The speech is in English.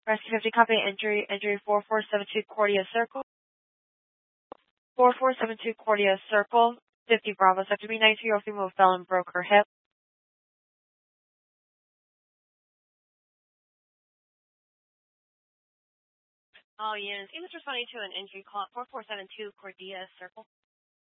Rescue 50, copy injury 4472 Cordia Circle. 4472 Cordia Circle. 50 Bravo, sector B93, female felon broke her hip. All units, he was responding to an injury call at 4472 Cordia Circle.